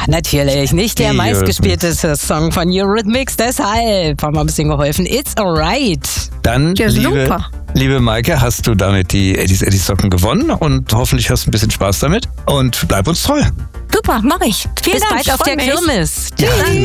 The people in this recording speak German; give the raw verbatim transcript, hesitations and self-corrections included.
natürlich. Nicht der Die meistgespielteste Song von Eurythmics, deshalb haben wir ein bisschen geholfen. It's alright. Dann, Ja, liebe, super. liebe Maike, hast du damit die Eddies Eddies Socken gewonnen und hoffentlich hast du ein bisschen Spaß damit und bleib uns treu. Super, mach ich. Vielen Bis Dank. bald ich auf freu der mich. Kirmes. Ja. Tschüss.